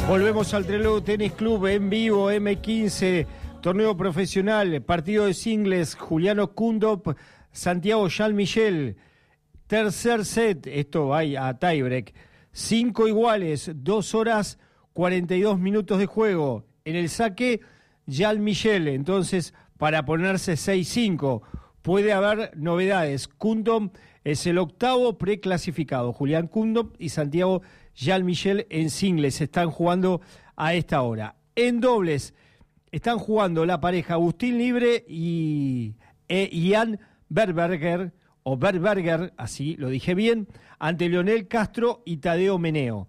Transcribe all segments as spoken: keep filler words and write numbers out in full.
Volvemos al Trelew Tenis Club en vivo, eme quince, torneo profesional, partido de singles, Juliano Koundop, Santiago Jean-Michel, tercer set, esto va a tiebreak, cinco iguales, dos horas, cuarenta y dos minutos de juego, en el saque, Jean-Michel, entonces para ponerse seis cinco, puede haber novedades. Koundop es el octavo preclasificado, Julián Koundop y Santiago Jean-Michel en singles están jugando a esta hora. En dobles están jugando la pareja Agustín Libre y e Ian Berberger, o Berberger, así lo dije bien, ante Leonel Castro y Tadeo Meneo.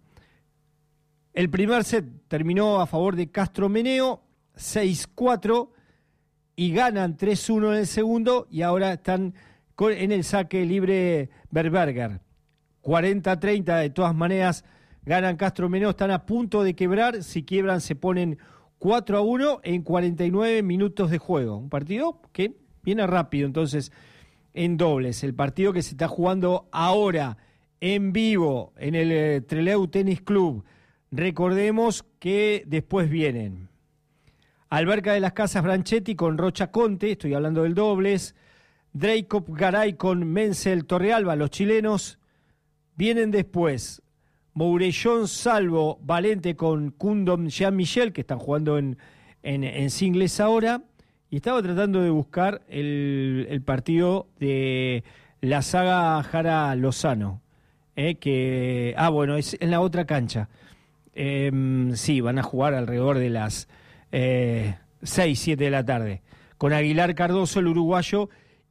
El primer set terminó a favor de Castro Meneo, seis cuatro, y ganan tres uno en el segundo, y ahora están con, en el saque libre Berberger. cuarenta treinta, de todas maneras, ganan Castro Meneo, están a punto de quebrar, si quiebran se ponen cuatro a uno en cuarenta y nueve minutos de juego. Un partido que viene rápido, entonces, en dobles. El partido que se está jugando ahora, en vivo, en el eh, Trelew Tenis Club. Recordemos que después vienen Alberca de las Casas Branchetti con Rocha Conte, estoy hablando del dobles, Jacob Garay con Menzel Torrealba, los chilenos. Vienen después Mourellón Salvo Valente con Koundop Jean-Michel, que están jugando en, en, en singles ahora. Y estaba tratando de buscar el, el partido de la saga Jara Lozano. Eh, que Ah, bueno, es en la otra cancha. Eh, sí, van a jugar alrededor de las eh, seis, siete de la tarde. Con Aguilar Cardoso, el uruguayo,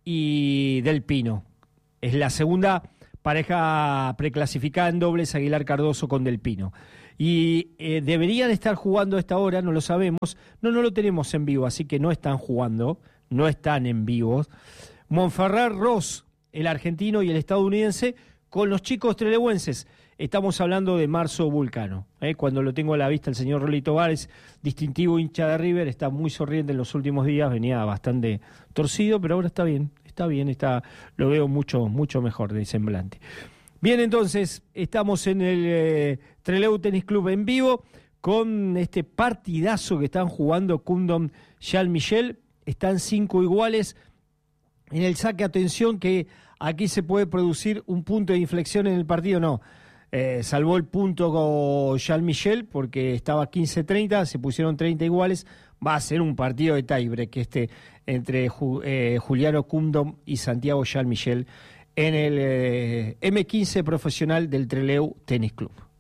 y Del Pino. Es la segunda pareja preclasificada en dobles, Aguilar Cardoso con Del Pino. Y eh, deberían estar jugando a esta hora, no lo sabemos. No, no lo tenemos en vivo, así que no están jugando, no están en vivo. Monferrer Ross, el argentino y el estadounidense, con los chicos trelewenses. Estamos hablando de Marzo Vulcano. ¿eh? Cuando lo tengo a la vista el señor Rolito Vares, distintivo hincha de River, está muy sonriente en los últimos días, venía bastante torcido, pero ahora está bien. Está bien, está, lo veo mucho, mucho mejor de semblante. Bien, entonces, estamos en el eh, Trelew Tenis Club en vivo con este partidazo que están jugando Koundop Jean-Michel. Están cinco iguales. En el saque, atención, que aquí se puede producir un punto de inflexión en el partido. No, eh, salvó el punto con Jean-Michel porque estaba quince treinta, se pusieron treinta iguales. Va a ser un partido de tiebreak este entre eh, Juliano Koundop y Santiago Jean-Michel en el eh, eme quince profesional del Trelew Tenis Club.